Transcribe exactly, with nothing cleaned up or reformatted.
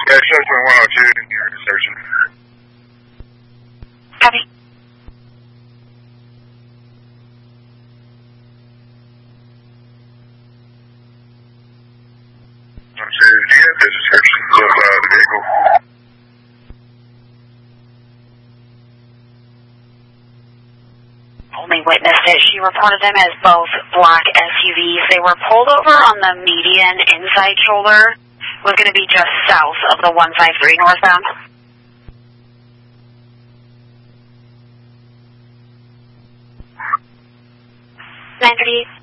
Yeah, Southwind one oh two, near intersection. Copy. Do you have the descriptions of uh, the vehicle? Only witnessed it. She reported them as both black S U Vs. They were pulled over on the median inside shoulder. Was going to be just south of the one five three northbound. nine thirty-eight.